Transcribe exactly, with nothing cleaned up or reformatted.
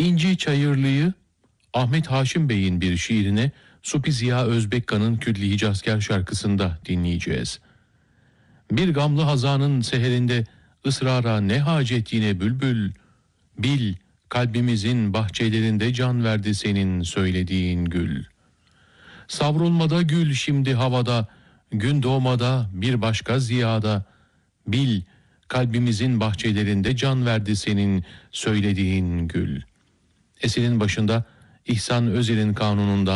İnci Çayırlı'yı Ahmet Haşim Bey'in bir şiirine Supi Ziya Özbekkan'ın Külli Hicazkar şarkısında dinleyeceğiz. Bir gamlı hazanın seherinde ısrara ne hacet yine bülbül, bil kalbimizin bahçelerinde can verdi senin söylediğin gül. Savrulmada gül şimdi havada, gün doğmada bir başka ziyada, bil kalbimizin bahçelerinde can verdi senin söylediğin gül. Eserin başında İhsan Özer'in kanunundan